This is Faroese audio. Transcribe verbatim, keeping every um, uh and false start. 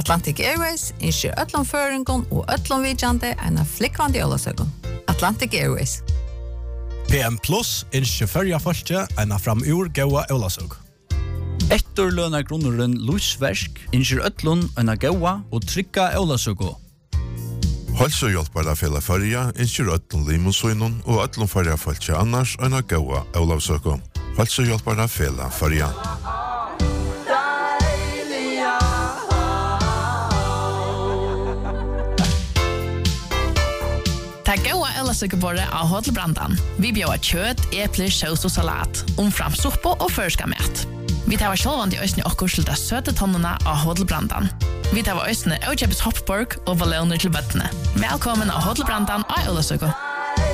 Atlantic Airways innskjer öllom føringon og öllom vidjande en av flikkvande jólasøkon. Atlantic Airways. P M Plus innskjer førja folke en av framur gaua jólasøk. Etterløna grunneren Lusversk innskjer öllom en av gaua og trygga jólasøko. Halsøhjelpare fela førja innskjer öllom limusøynun og öllom førja folke annars en av gaua jólasøko. Halsøhjelpare fela førja. Ta goa ellasøkebordet av Hotelbrandan. Vi bjóa kjøtt, epler, saus og salat, omfram suppo og førska mat. Vi tar sjálvandi øysni okkur til de søte tonnene av Hotelbrandan. Vi tar øysni Øykjepes Hopborg og balloner til bøttene. Velkommen av Hotelbrandan av ellasøke.